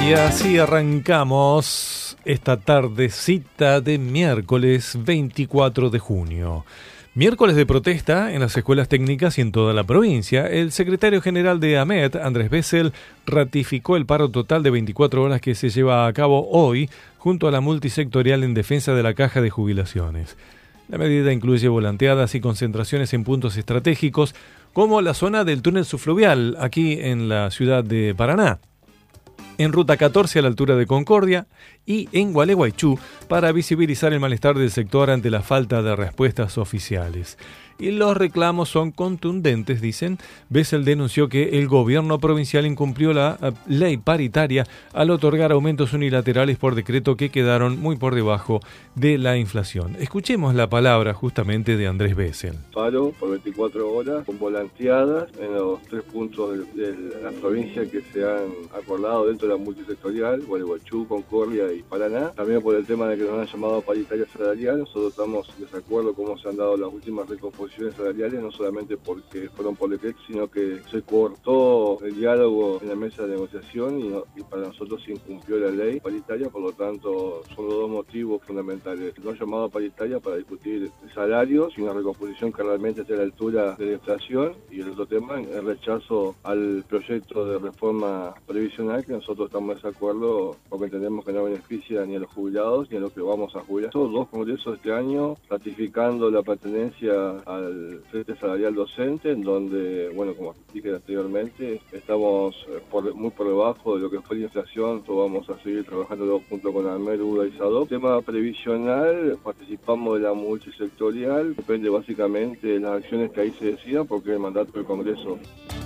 Y así arrancamos esta tardecita de miércoles 24 de junio. Miércoles de protesta en las escuelas técnicas y en toda la provincia. El secretario general de AMET, Andrés Bessel, ratificó el paro total de 24 horas que se lleva a cabo hoy junto a la multisectorial en defensa de la caja de jubilaciones. La medida incluye volanteadas y concentraciones en puntos estratégicos como la zona del túnel subfluvial aquí en la ciudad de Paraná, en Ruta 14 a la altura de Concordia y en Gualeguaychú para visibilizar el malestar del sector ante la falta de respuestas oficiales. Y los reclamos son contundentes, dicen. Bessel denunció que el gobierno provincial incumplió la ley paritaria al otorgar aumentos unilaterales por decreto que quedaron muy por debajo de la inflación. Escuchemos la palabra justamente de Andrés Bessel. Paro por 24 horas con volanteadas en los 3 puntos de la provincia que se han acordado dentro de la multisectorial, Gualeguaychú, Concordia y Paraná. También por el tema de que nos han llamado paritaria salarial. Nosotros estamos en desacuerdo cómo se han dado las últimas recomposiciones salariales, no solamente porque fueron por decreto, sino que se cortó el diálogo en la mesa de negociación y para nosotros se incumplió la ley paritaria. Por lo tanto, son los dos motivos fundamentales. No llamado paritaria para discutir salarios y una recomposición que realmente esté a la altura de la inflación, y el otro tema, el rechazo al proyecto de reforma previsional, que nosotros estamos de desacuerdo porque entendemos que no beneficia ni a los jubilados ni a los que vamos a jubilar. Todos dos congresos este año ratificando la pertenencia al Frente Salarial Docente, en donde, bueno, como dije anteriormente, estamos muy por debajo de lo que fue la inflación. Vamos a seguir trabajando junto con AMET, UDA y SADOC. Tema previsional, participamos de la multisectorial, depende básicamente de las acciones que ahí se decidan porque es el mandato del Congreso.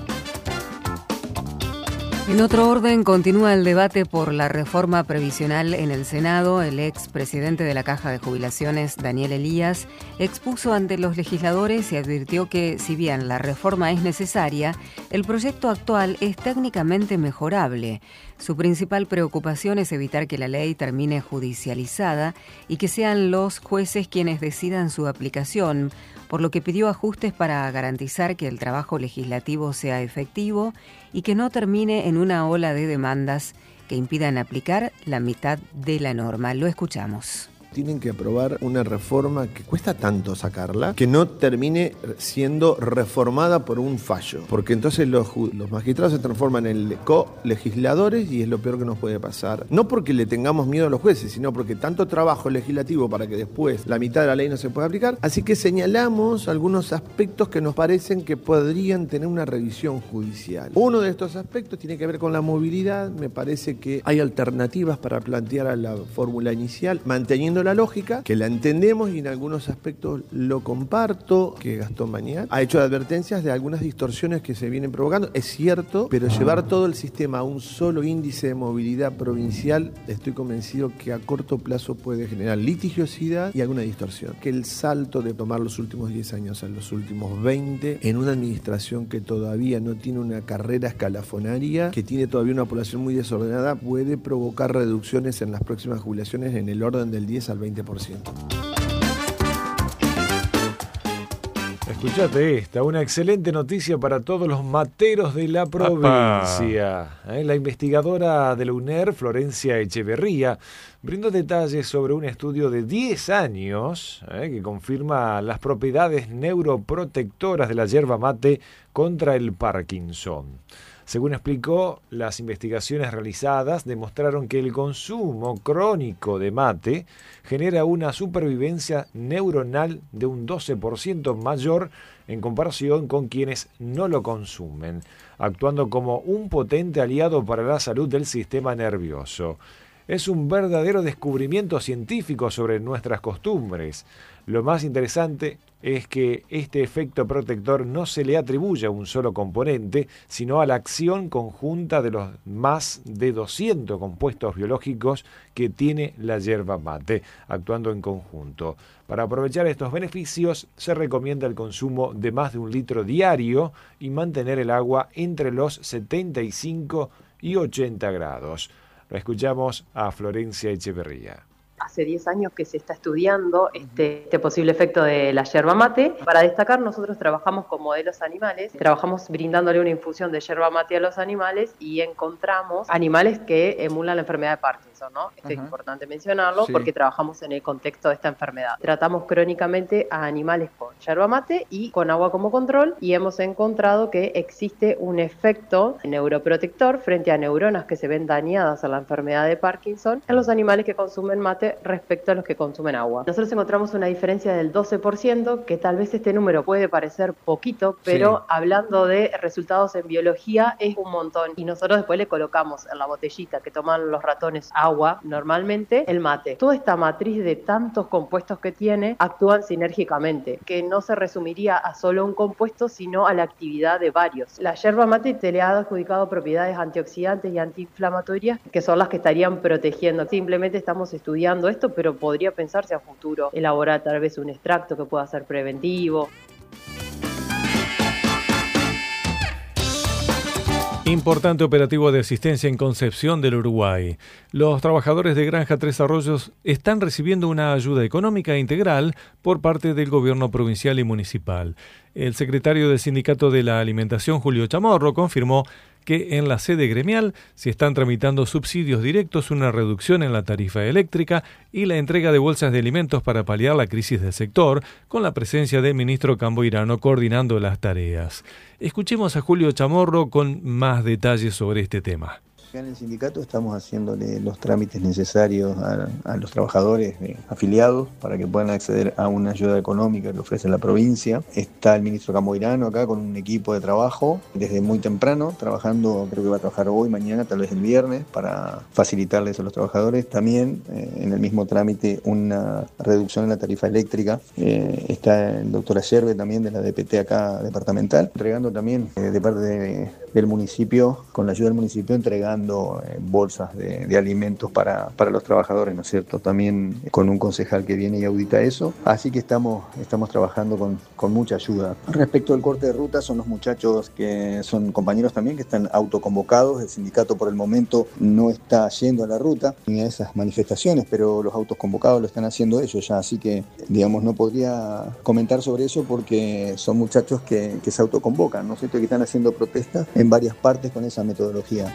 En otro orden, continúa el debate por la reforma previsional en el Senado. El expresidente de la Caja de Jubilaciones, Daniel Elías, expuso ante los legisladores y advirtió que, si bien la reforma es necesaria, el proyecto actual es técnicamente mejorable. Su principal preocupación es evitar que la ley termine judicializada y que sean los jueces quienes decidan su aplicación, por lo que pidió ajustes para garantizar que el trabajo legislativo sea efectivo y que no termine en una ola de demandas que impidan aplicar la mitad de la norma. Lo escuchamos. Tienen que aprobar una reforma que cuesta tanto sacarla, que no termine siendo reformada por un fallo. Porque entonces los magistrados se transforman en co-legisladores y es lo peor que nos puede pasar. No porque le tengamos miedo a los jueces, sino porque tanto trabajo legislativo para que después la mitad de la ley no se pueda aplicar. Así que señalamos algunos aspectos que nos parecen que podrían tener una revisión judicial. Uno de estos aspectos tiene que ver con la movilidad. Me parece que hay alternativas para plantear a la fórmula inicial, manteniendo la lógica, que la entendemos y en algunos aspectos lo comparto, que Gastón Mañat ha hecho advertencias de algunas distorsiones que se vienen provocando, es cierto, pero llevar todo el sistema a un solo índice de movilidad provincial, estoy convencido que a corto plazo puede generar litigiosidad y alguna distorsión. Que el salto de tomar los últimos 10 años a los últimos 20 en una administración que todavía no tiene una carrera escalafonaria, que tiene todavía una población muy desordenada, puede provocar reducciones en las próximas jubilaciones en el orden del 10 al 20%. Escuchate esta, una excelente noticia para todos los materos de la provincia. La investigadora de la UNER, Florencia Echeverría, brindó detalles sobre un estudio de 10 años que confirma las propiedades neuroprotectoras de la yerba mate contra el Parkinson. Según explicó, las investigaciones realizadas demostraron que el consumo crónico de mate genera una supervivencia neuronal de un 12% mayor en comparación con quienes no lo consumen, actuando como un potente aliado para la salud del sistema nervioso. Es un verdadero descubrimiento científico sobre nuestras costumbres. Lo más interesante es que este efecto protector no se le atribuye a un solo componente, sino a la acción conjunta de los más de 200 compuestos biológicos que tiene la yerba mate, actuando en conjunto. Para aprovechar estos beneficios, se recomienda el consumo de más de 1 litro diario y mantener el agua entre los 75 y 80 grados. Lo escuchamos a Florencia Echeverría. hace 10 años que se está estudiando este posible efecto de la yerba mate. Para destacar, nosotros trabajamos con modelos animales, trabajamos brindándole una infusión de yerba mate a los animales y encontramos animales que emulan la enfermedad de Parkinson, ¿no? Esto es importante mencionarlo porque trabajamos en el contexto de esta enfermedad. Tratamos crónicamente a animales con yerba mate y con agua como control y hemos encontrado que existe un efecto neuroprotector frente a neuronas que se ven dañadas a la enfermedad de Parkinson en los animales que consumen mate respecto a los que consumen agua. Nosotros encontramos una diferencia del 12%, que tal vez este número puede parecer poquito, pero hablando de resultados en biología es un montón. Y nosotros después le colocamos en la botellita que toman los ratones agua, normalmente el mate. Toda esta matriz de tantos compuestos que tiene actúan sinérgicamente, que no se resumiría a solo un compuesto, sino a la actividad de varios. La yerba mate se le ha adjudicado propiedades antioxidantes y antiinflamatorias que son las que estarían protegiendo. Simplemente estamos estudiando esto, pero podría pensarse a futuro elaborar tal vez un extracto que pueda ser preventivo. Importante operativo de asistencia en Concepción del Uruguay. Los trabajadores de Granja Tres Arroyos están recibiendo una ayuda económica integral por parte del gobierno provincial y municipal. El secretario del Sindicato de la Alimentación, Julio Chamorro, confirmó que en la sede gremial se están tramitando subsidios directos, una reducción en la tarifa eléctrica y la entrega de bolsas de alimentos para paliar la crisis del sector, con la presencia del ministro Camboirano coordinando las tareas. Escuchemos a Julio Chamorro con más detalles sobre este tema. Acá en el sindicato estamos haciéndole los trámites necesarios a los trabajadores afiliados para que puedan acceder a una ayuda económica que ofrece la provincia. Está el ministro Camboirano acá con un equipo de trabajo desde muy temprano, trabajando, creo que va a trabajar hoy, mañana, tal vez el viernes, para facilitarles a los trabajadores. También en el mismo trámite una reducción en la tarifa eléctrica. Está el doctor Ayerbe también de la DPT acá departamental, entregando también de parte del municipio, con la ayuda del municipio, entregando bolsas de alimentos para los trabajadores, ¿no es cierto? También con un concejal que viene y audita eso. Así que estamos trabajando con mucha ayuda. Respecto al corte de ruta, son los muchachos que son compañeros también que están autoconvocados. El sindicato por el momento no está yendo a la ruta ni a esas manifestaciones, pero los autoconvocados lo están haciendo ellos ya. Así que, digamos, no podría comentar sobre eso porque son muchachos que se autoconvocan, ¿no es cierto? Que están haciendo protestas en varias partes con esa metodología.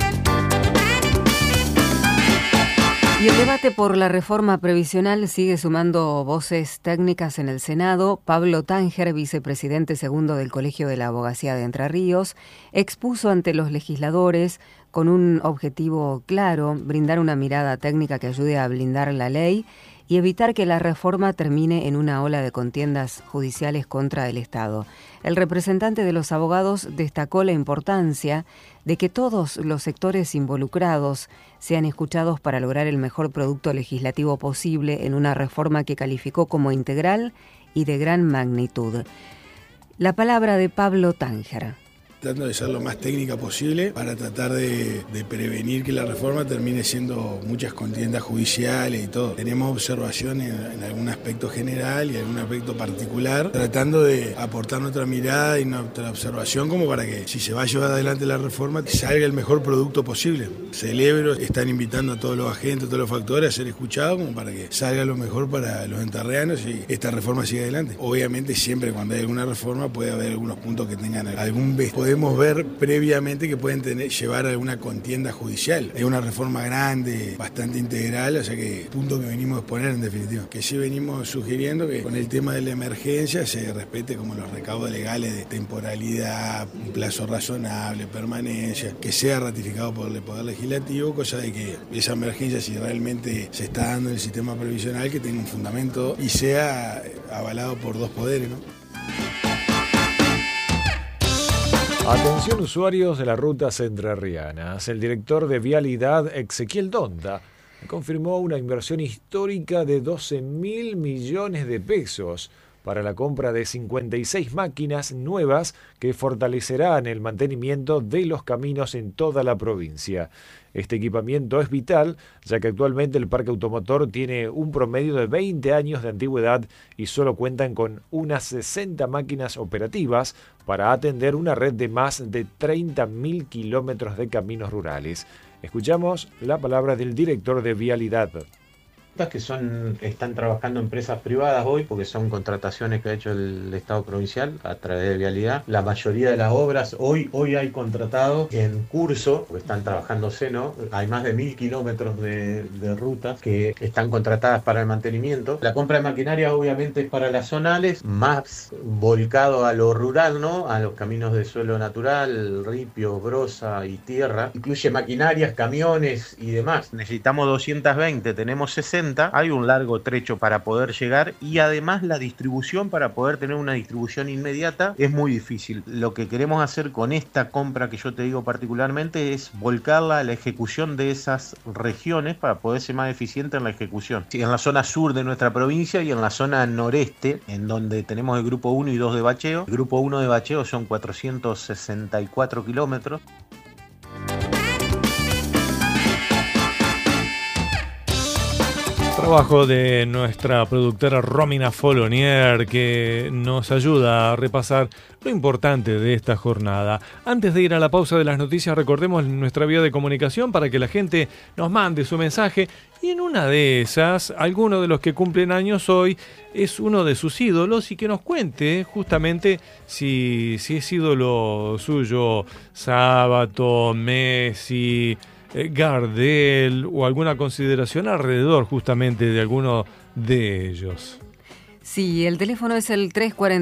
Y el debate por la reforma previsional sigue sumando voces técnicas en el Senado. Pablo Tánger, vicepresidente segundo del Colegio de la Abogacía de Entre Ríos, expuso ante los legisladores con un objetivo claro: brindar una mirada técnica que ayude a blindar la ley y evitar que la reforma termine en una ola de contiendas judiciales contra el Estado. El representante de los abogados destacó la importancia de que todos los sectores involucrados sean escuchados para lograr el mejor producto legislativo posible en una reforma que calificó como integral y de gran magnitud. La palabra de Pablo Tánger. Tratando de ser lo más técnica posible para tratar de prevenir que la reforma termine siendo muchas contiendas judiciales y todo. Tenemos observaciones en algún aspecto general y en algún aspecto particular, tratando de aportar nuestra mirada y nuestra observación como para que, si se va a llevar adelante la reforma, salga el mejor producto posible. Celebro, están invitando a todos los agentes, a todos los factores a ser escuchados como para que salga lo mejor para los entrerrianos y esta reforma siga adelante. Obviamente siempre cuando hay alguna reforma puede haber algunos puntos que tengan algún podemos ver previamente que pueden llevar a alguna contienda judicial. Es una reforma grande, bastante integral, o sea que punto que venimos a exponer en definitiva. Que sí venimos sugiriendo que con el tema de la emergencia se respete como los recaudos legales de temporalidad, un plazo razonable, permanencia, que sea ratificado por el Poder Legislativo, cosa de que esa emergencia, si realmente se está dando en el sistema previsional, que tenga un fundamento y sea avalado por dos poderes, ¿no? Atención usuarios de las rutas entrerrianas. El director de Vialidad, Ezequiel Donda, confirmó una inversión histórica de 12.000 millones de pesos para la compra de 56 máquinas nuevas que fortalecerán el mantenimiento de los caminos en toda la provincia. Este equipamiento es vital, ya que actualmente el parque automotor tiene un promedio de 20 años de antigüedad y solo cuentan con unas 60 máquinas operativas para atender una red de más de 30.000 kilómetros de caminos rurales. Escuchamos la palabra del director de Vialidad. Que están trabajando empresas privadas hoy porque son contrataciones que ha hecho el Estado provincial a través de Vialidad. La mayoría de las obras hoy hay contratados en curso, porque están trabajándose, ¿no? Hay más de 1000 kilómetros de rutas que están contratadas para el mantenimiento. La compra de maquinaria obviamente es para las zonales, más volcado a lo rural, ¿no? A los caminos de suelo natural, ripio, brosa y tierra. Incluye maquinarias, camiones y demás. Necesitamos 220, tenemos 60. Hay un largo trecho para poder llegar y además la distribución, para poder tener una distribución inmediata, es muy difícil. Lo que queremos hacer con esta compra que yo te digo particularmente es volcarla a la ejecución de esas regiones para poder ser más eficiente en la ejecución. En la zona sur de nuestra provincia y en la zona noreste, en donde tenemos el grupo 1 y 2 de bacheo. El grupo 1 de bacheo son 464 kilómetros. Trabajo de nuestra productora Romina Folonier, que nos ayuda a repasar lo importante de esta jornada. Antes de ir a la pausa de las noticias, recordemos nuestra vía de comunicación para que la gente nos mande su mensaje. Y en una de esas, alguno de los que cumplen años hoy es uno de sus ídolos y que nos cuente justamente si es ídolo suyo Sábato, Messi, Gardel o alguna consideración alrededor justamente de alguno de ellos. Sí, el teléfono es el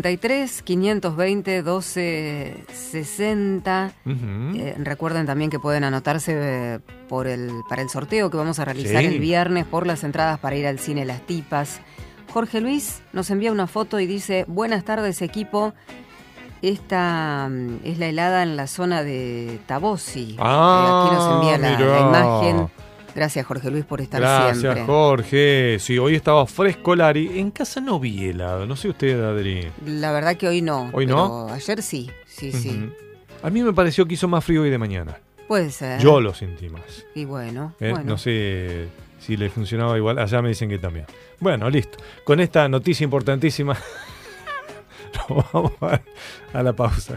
343-520-1260. Recuerden también que pueden anotarse para el sorteo que vamos a realizar el viernes por las entradas para ir al cine Las Tipas. Jorge Luis nos envía una foto y dice: buenas tardes, equipo. Esta es la helada en la zona de Tabosi. Aquí nos envía la imagen. Gracias, Jorge Luis, por estar siempre. Gracias, Jorge. Sí, hoy estaba fresco, Lari. En casa no vi helado. No sé usted, Adri. La verdad que hoy no. ¿Hoy no? Ayer sí. Sí. A mí me pareció que hizo más frío hoy de mañana. Puede ser. Yo lo sentí más. Y bueno. No sé si le funcionaba igual. Allá me dicen que también. Bueno, listo. Con esta noticia importantísima... Vamos a la pausa.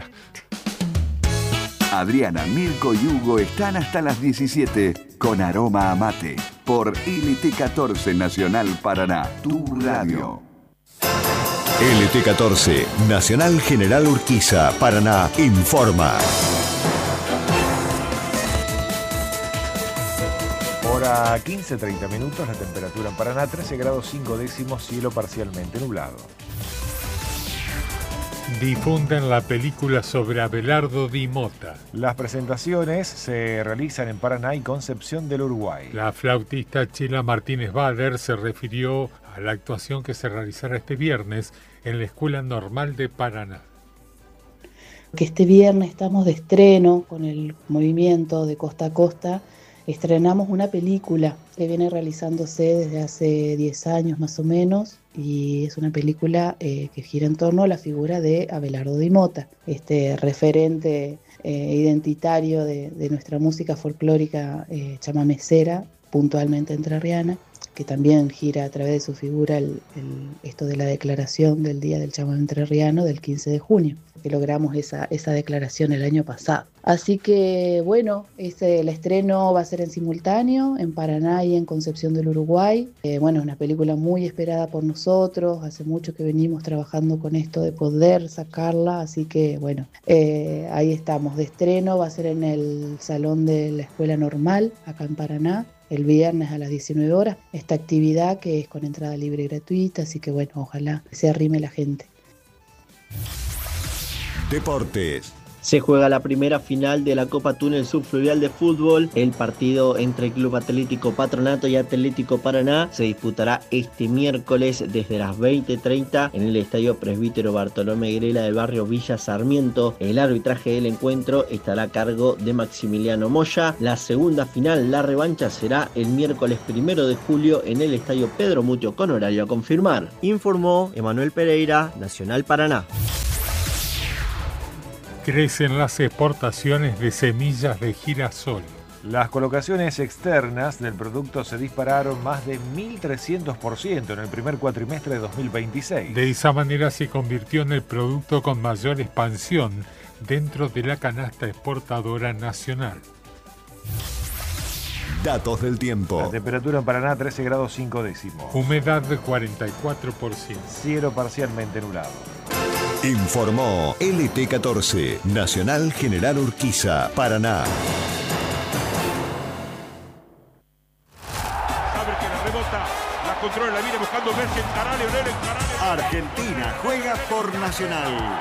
Adriana, Mirko y Hugo están hasta las 17 con Aroma a Mate por LT14 Nacional Paraná, tu radio. LT14 Nacional General Urquiza, Paraná, informa. Hora 15:30 minutos, la temperatura en Paraná 13 grados 5 décimos, cielo parcialmente nublado. Difunden la película sobre Abelardo Di Mota. Las presentaciones se realizan en Paraná y Concepción del Uruguay. La flautista Chila Martínez Bader se refirió a la actuación que se realizará este viernes en la Escuela Normal de Paraná. Que este viernes estamos de estreno con el movimiento de Costa a Costa. Estrenamos una película que viene realizándose desde hace 10 años más o menos, y es una película que gira en torno a la figura de Abelardo Di Mota, este referente identitario de nuestra música folclórica chamamecera, puntualmente entrerriana, que también gira a través de su figura esto de la declaración del Día del Chamamé Entrerriano del 15 de junio, que logramos esa declaración el año pasado. Así que bueno, el estreno va a ser en simultáneo en Paraná y en Concepción del Uruguay. Bueno, es una película muy esperada por nosotros, hace mucho que venimos trabajando con esto de poder sacarla, así que bueno, ahí estamos de estreno, va a ser en el Salón de la Escuela Normal, acá en Paraná, el viernes a las 19 horas, esta actividad que es con entrada libre y gratuita, así que bueno, ojalá se arrime la gente. Deportes. Se juega la primera final de la Copa Túnel Subfluvial de Fútbol. El partido entre Club Atlético Patronato y Atlético Paraná se disputará este miércoles desde las 20:30 en el Estadio Presbítero Bartolomé Grela del barrio Villa Sarmiento. El arbitraje del encuentro estará a cargo de Maximiliano Moya. La segunda final, la revancha, será el miércoles 1 de julio en el Estadio Pedro Mucho con horario a confirmar. Informó Emanuel Pereira, Nacional Paraná. Crecen las exportaciones de semillas de girasol. Las colocaciones externas del producto se dispararon más de 1.300% en el primer cuatrimestre de 2026. De esa manera se convirtió en el producto con mayor expansión dentro de la canasta exportadora nacional. Datos del tiempo. La temperatura en Paraná 13 grados 5 décimos. Humedad de 44%. Cielo parcialmente nublado. Informó LT14, Nacional General Urquiza, Paraná. Saber que la rebota, la controla, la viene buscando Messi, encará Leonel, Argentina juega por Nacional.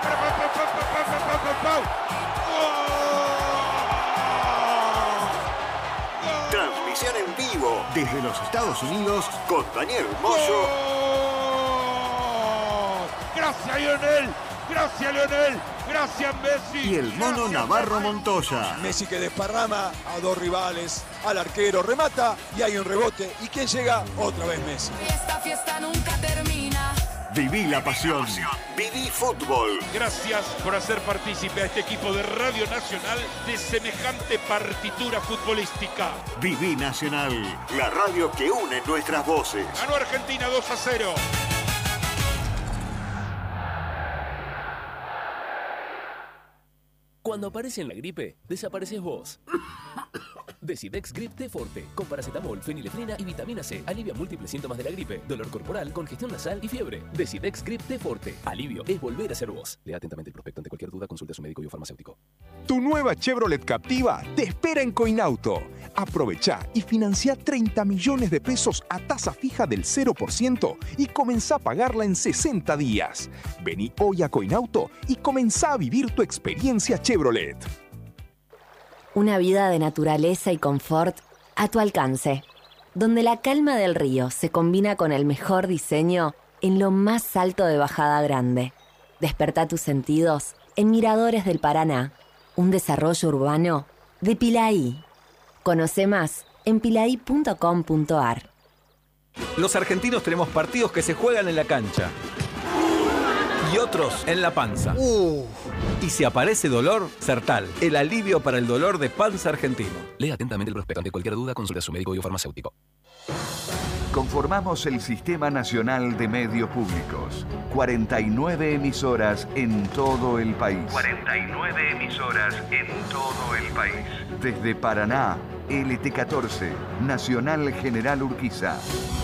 Transmisión en vivo desde los Estados Unidos con Daniel Moyo. Gracias Leonel, gracias Leonel, gracias Messi. Y el mono Navarro Montoya. Messi que desparrama a dos rivales, al arquero remata y hay un rebote. ¿Y quién llega? Otra vez Messi. Esta fiesta nunca termina. Viví la pasión. Viví fútbol. Gracias por hacer partícipe a este equipo de Radio Nacional de semejante partitura futbolística. Viví Nacional, la radio que une nuestras voces. Ganó Argentina 2-0. Cuando aparece la gripe, desapareces vos. Decidex Grip T Forte, con paracetamol, fenilefrina y vitamina C. Alivia múltiples síntomas de la gripe, dolor corporal, congestión nasal y fiebre. Decidex Grip T Forte. Alivio es volver a ser vos. Lea atentamente el prospecto. Ante cualquier duda, consulte a su médico y o farmacéutico. Tu nueva Chevrolet Captiva te espera en Coinauto. Aprovechá y financia 30 millones de pesos a tasa fija del 0% y comenzá a pagarla en 60 días. Vení hoy a Coinauto y comenzá a vivir tu experiencia Chevrolet. Una vida de naturaleza y confort a tu alcance, donde la calma del río se combina con el mejor diseño en lo más alto de Bajada Grande. Despertá tus sentidos en Miradores del Paraná, un desarrollo urbano de Pilaí. Conoce más en pilaí.com.ar. Los argentinos tenemos partidos que se juegan en la cancha y otros en la panza. Y si aparece dolor, Sertal, el alivio para el dolor de panza argentino. Lea atentamente el prospecto. Ante cualquier duda, consulte a su médico y o farmacéutico. Conformamos el Sistema Nacional de Medios Públicos. 49 emisoras en todo el país. 49 emisoras en todo el país. Desde Paraná, LT14, Nacional General Urquiza.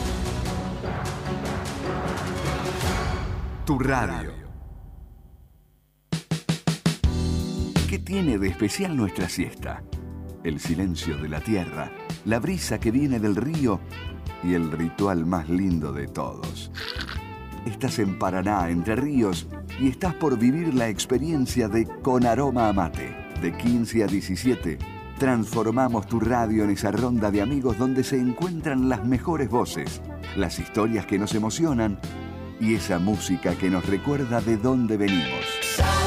Tu radio. ¿Qué tiene de especial nuestra siesta? El silencio de la tierra, la brisa que viene del río y el ritual más lindo de todos. Estás en Paraná, Entre Ríos, y estás por vivir la experiencia de Con Aroma a Mate. De 15 a 17, transformamos tu radio en esa ronda de amigos donde se encuentran las mejores voces, las historias que nos emocionan y esa música que nos recuerda de dónde venimos.